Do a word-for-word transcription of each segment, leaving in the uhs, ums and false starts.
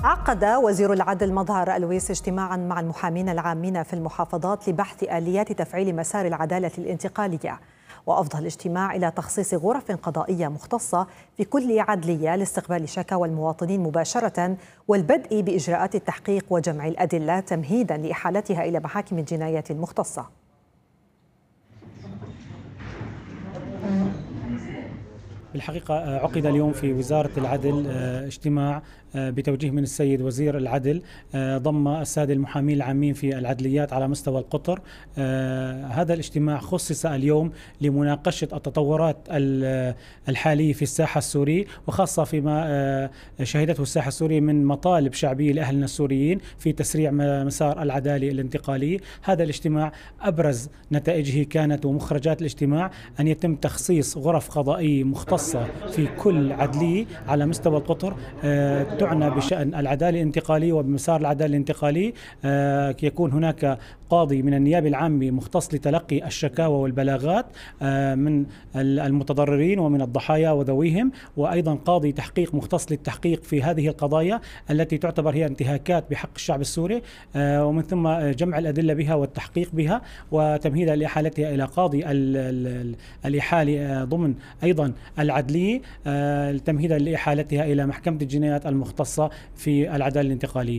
عقد وزير العدل مظهر ألويس اجتماعا مع المحامين العامين في المحافظات لبحث آليات تفعيل مسار العدالة الانتقالية، وأفضى الاجتماع إلى تخصيص غرف قضائية مختصة في كل عدلية لاستقبال شكاوى المواطنين مباشرة والبدء بإجراءات التحقيق وجمع الأدلة تمهيدا لإحالتها إلى محاكم الجنايات المختصة. بالحقيقة عقد اليوم في وزارة العدل اجتماع بتوجيه من السيد وزير العدل ضم السادة المحامين العامين في العدليات على مستوى القطر. هذا الاجتماع خصص اليوم لمناقشة التطورات الحالية في الساحة السوري، وخاصة فيما شهدته الساحة السورية من مطالب شعبية لأهلنا السوريين في تسريع مسار العدالة الانتقالية. هذا الاجتماع أبرز نتائجه كانت ومخرجات الاجتماع أن يتم تخصيص غرف قضائية مختصة في كل عدلية على مستوى القطر تعنى بشأن العدالة الانتقالية وبمسار العدالة الانتقالية. يكون هناك قاضي من النيابة العامة مختص لتلقي الشكاوى والبلاغات من المتضررين ومن الضحايا وذويهم، وأيضا قاضي تحقيق مختص للتحقيق في هذه القضايا التي تعتبر هي انتهاكات بحق الشعب السوري، ومن ثم جمع الأدلة بها والتحقيق بها وتمهيدها لإحالتها إلى قاضي الإحالة ضمن أيضا العدلية تمهيدا لإحالتها إلى محكمة الجنايات المختصة في العدالة الانتقالية.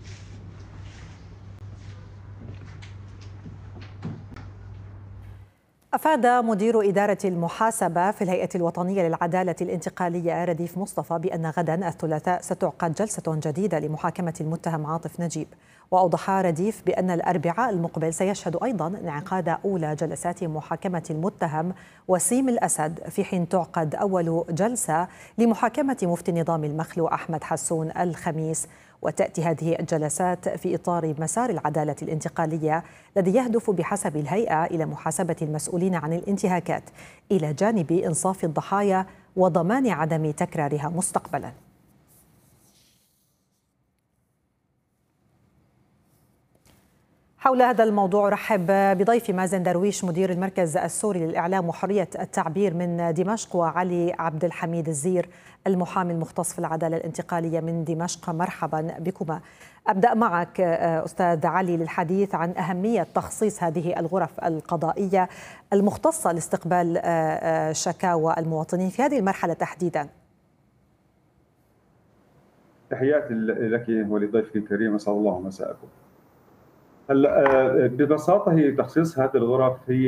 أفاد مدير إدارة المحاسبة في الهيئة الوطنية للعدالة الانتقالية رديف مصطفى بأن غدا الثلاثاء ستعقد جلسة جديدة لمحاكمة المتهم عاطف نجيب. وأوضح رديف بأن الأربعاء المقبل سيشهد أيضا انعقاد أولى جلسات محاكمة المتهم وسيم الأسد، في حين تعقد أول جلسة لمحاكمة مفتي النظام المخلوع أحمد حسون الخميس. وتأتي هذه الجلسات في إطار مسار العدالة الانتقالية الذي يهدف بحسب الهيئة إلى محاسبة المسؤولين عن الانتهاكات إلى جانب إنصاف الضحايا وضمان عدم تكرارها مستقبلا. حول هذا الموضوع رحب بضيف مازن درويش مدير المركز السوري للإعلام وحرية التعبير من دمشق، وعلي عبد الحميد الزير المحامي المختص في العدالة الانتقالية من دمشق. مرحبا بكما. أبدأ معك أستاذ علي للحديث عن أهمية تخصيص هذه الغرف القضائية المختصة لاستقبال شكاوى المواطنين في هذه المرحلة تحديدا. تحياتي لك ولضيفك الكريم، اسعد الله مساءكم. هلا ببساطه هي تخصيص هذه الغرف هي